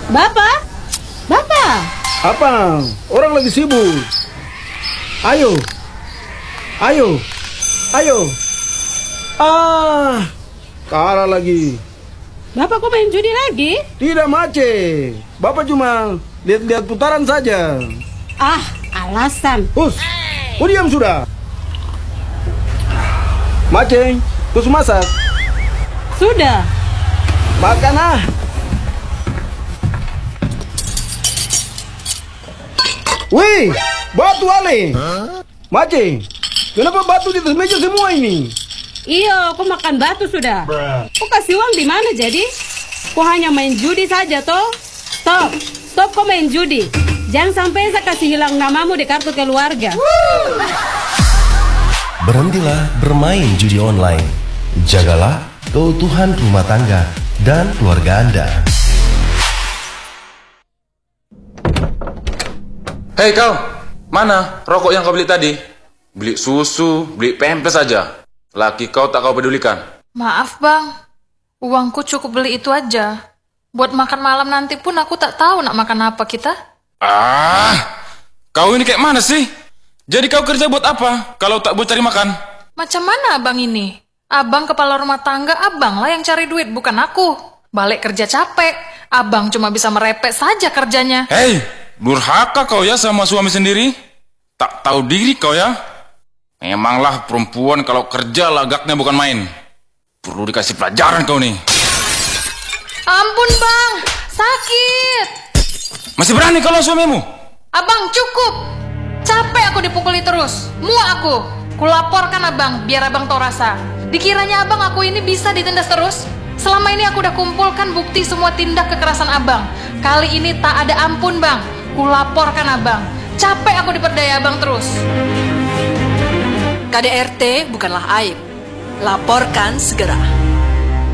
Bapak? Bapak? Apa? Orang lagi sibuk. Ayo. Ayo. Ayo. Kalah lagi. Bapak kok main judi lagi? Tidak, Mace. Bapak cuma lihat-lihat putaran saja. Alasan. Hus, kau diam sudah. Mace, kau sudah masak? Sudah. Makan Wih, batu ale. Mace, kenapa batu di atas meja semua ini? Iya, aku makan batu sudah. Kok kasih uang di mana jadi? Kok hanya main judi saja toh? Stop kok main judi. Jangan sampai saya kasih hilang namamu di kartu keluarga. Berhentilah bermain judi online. Jagalah keutuhan rumah tangga dan keluarga Anda. Hei kau, mana rokok yang kau beli tadi? Beli susu, beli pempes saja. Laki kau tak kau pedulikan. Maaf bang, uangku cukup beli itu aja. Buat makan malam nanti pun aku tak tahu nak makan apa kita. Kau ini kayak mana sih? Jadi kau kerja buat apa kalau tak buat cari makan? Macam mana abang ini? Abang kepala rumah tangga, abang lah yang cari duit, bukan aku. Balik kerja capek, abang cuma bisa merepet saja kerjanya. Hei, durhaka kau ya sama suami sendiri? Tak tahu diri kau ya? Memanglah perempuan kalau kerja lagaknya bukan main. Perlu dikasih pelajaran kau nih. Ampun bang, sakit. Masih berani kalau suamimu? Abang cukup. Capek aku dipukuli terus. Muak aku. Kulaporkan abang, biar abang tahu rasa. Dikiranya abang aku ini bisa ditindas terus? Selama ini aku udah kumpulkan bukti semua tindak kekerasan abang. Kali ini tak ada ampun bang. Kulaporkan abang. Capek aku diperdaya abang terus. KDRT bukanlah aib. Laporkan segera.